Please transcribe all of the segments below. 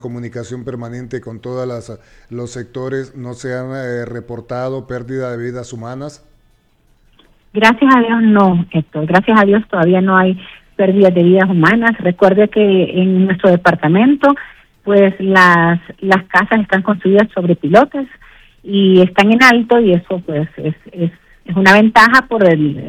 comunicación permanente con todos los sectores, no se han reportado pérdida de vidas humanas. Gracias a Dios no, Héctor. Gracias a Dios todavía no hay pérdidas de vidas humanas. Recuerde que en nuestro departamento, pues las casas están construidas sobre pilotes y están en alto, y eso pues es una ventaja por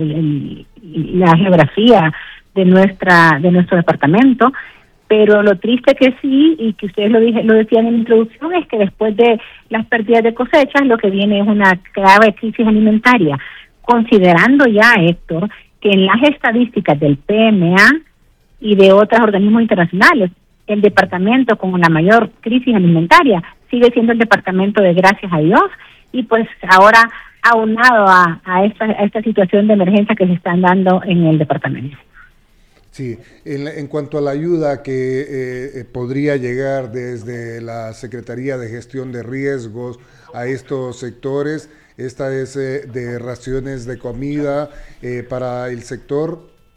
la geografía de nuestro departamento. Pero lo triste que sí, y que ustedes lo decían en la introducción, es que después de las pérdidas de cosechas, lo que viene es una grave crisis alimentaria. Considerando ya, Héctor, que en las estadísticas del PMA y de otros organismos internacionales, el departamento con la mayor crisis alimentaria sigue siendo el departamento de Gracias a Dios, y pues ahora aunado a esta situación de emergencia que se están dando en el departamento. Sí, en cuanto a la ayuda que podría llegar desde la Secretaría de Gestión de Riesgos a estos sectores, esta es de raciones de comida para el sector.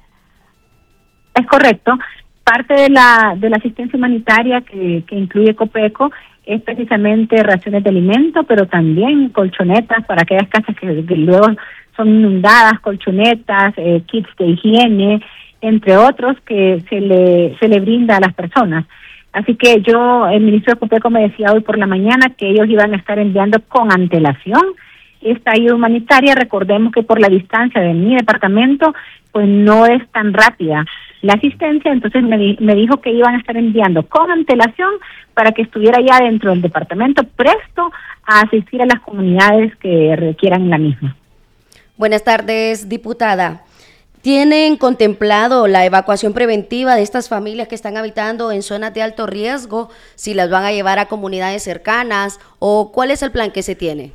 Es correcto. Parte de la asistencia humanitaria que incluye Copeco es precisamente raciones de alimento, pero también colchonetas para aquellas casas que luego son inundadas, colchonetas, kits de higiene, entre otros, que se le brinda a las personas. Así que el ministro de Copeco me decía hoy por la mañana que ellos iban a estar enviando con antelación esta ayuda humanitaria. Recordemos que por la distancia de mi departamento, pues no es tan rápida la asistencia, entonces me dijo que iban a estar enviando con antelación para que estuviera ya dentro del departamento presto a asistir a las comunidades que requieran la misma. Buenas tardes, diputada. ¿Tienen contemplado la evacuación preventiva de estas familias que están habitando en zonas de alto riesgo? ¿Si las van a llevar a comunidades cercanas? ¿O cuál es el plan que se tiene?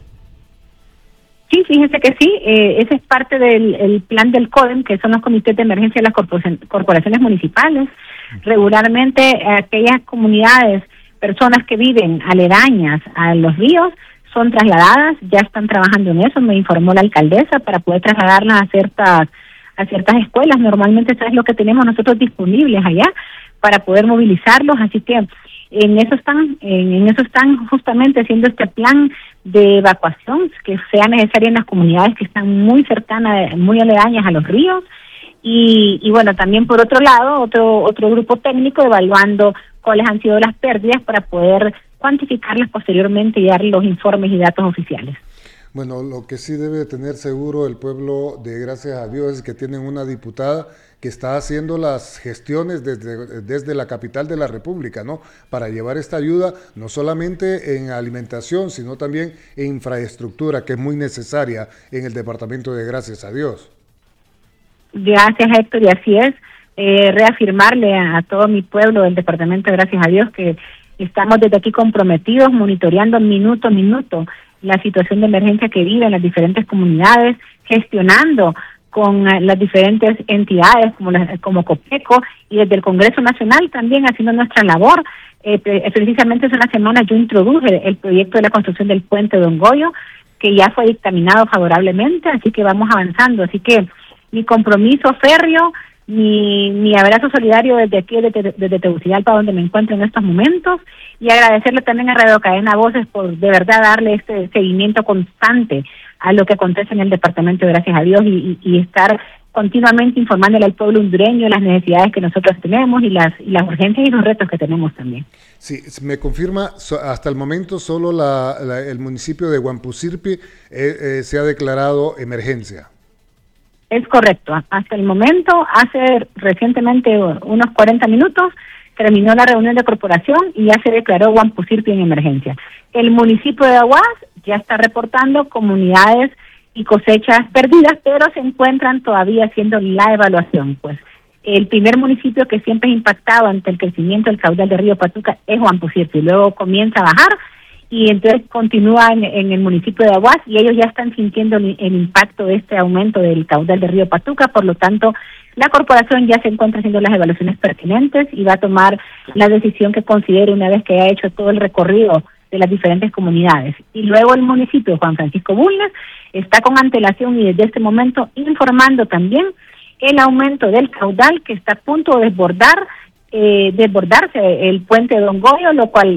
Sí, fíjense que sí. Ese es parte del plan del CODEM, que son los comités de emergencia de las corporaciones municipales. Regularmente aquellas comunidades, personas que viven aledañas a los ríos, son trasladadas, ya están trabajando en eso, me informó la alcaldesa, para poder trasladarlas a ciertas escuelas. Normalmente eso es lo que tenemos nosotros disponibles allá para poder movilizarlos, así que en eso están justamente haciendo este plan de evacuación que sea necesaria en las comunidades que están muy cercanas, muy aledañas a los ríos, y bueno, también por otro lado, otro grupo técnico evaluando cuáles han sido las pérdidas para poder cuantificarlas posteriormente y dar los informes y datos oficiales. Bueno, lo que sí debe tener seguro el pueblo de Gracias a Dios es que tienen una diputada que está haciendo las gestiones desde la capital de la República, ¿no? Para llevar esta ayuda no solamente en alimentación, sino también en infraestructura, que es muy necesaria en el departamento de Gracias a Dios. Gracias, Héctor, y así es. Reafirmarle a todo mi pueblo del departamento de Gracias a Dios que estamos desde aquí comprometidos, monitoreando minuto a minuto la situación de emergencia que viven las diferentes comunidades, gestionando con las diferentes entidades como Copeco, y desde el Congreso Nacional también haciendo nuestra labor. Precisamente hace una semana yo introduje el proyecto de la construcción del puente Don Goyo, que ya fue dictaminado favorablemente, así que vamos avanzando. Así que mi compromiso férreo, mi abrazo solidario desde aquí, desde Tegucigalpa, donde me encuentro en estos momentos, y agradecerle también a Radio Cadena Voces por de verdad darle este seguimiento constante a lo que acontece en el departamento de Gracias a Dios, y estar continuamente informándole al pueblo hondureño las necesidades que nosotros tenemos y las urgencias y los retos que tenemos también. Sí, me confirma, hasta el momento solo el municipio de Guampusirpi se ha declarado emergencia. Es correcto. Hasta el momento, recientemente unos 40 minutos, terminó la reunión de corporación y ya se declaró Guampusirpi en emergencia. El municipio de Aguas ya está reportando comunidades y cosechas perdidas, pero se encuentran todavía haciendo la evaluación. Pues el primer municipio que siempre es impactado ante el crecimiento del caudal del río Patuca es Guampusirpi, luego comienza a bajar y entonces continúa en el municipio de Aguas, y ellos ya están sintiendo el impacto de este aumento del caudal del río Patuca. Por lo tanto, la corporación ya se encuentra haciendo las evaluaciones pertinentes y va a tomar la decisión que considere una vez que haya hecho todo el recorrido de las diferentes comunidades. Y luego el municipio Juan Francisco Bulnes está con antelación y desde este momento informando también el aumento del caudal que está a punto de desbordarse el puente de Don Goyo, lo cual